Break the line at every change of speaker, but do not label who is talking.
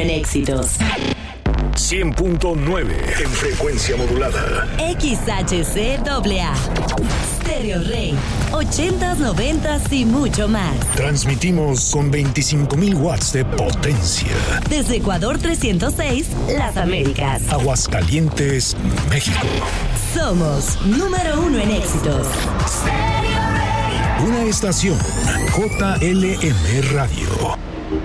en éxitos.
100.9 en frecuencia modulada.
XHCAA. Stereo Rey. 80s, 90s y mucho más.
Transmitimos con 25,000 watts de potencia.
Desde Ecuador 306, Las Américas.
Aguascalientes, México.
Somos número 1 en éxitos.
Una estación JLM Radio.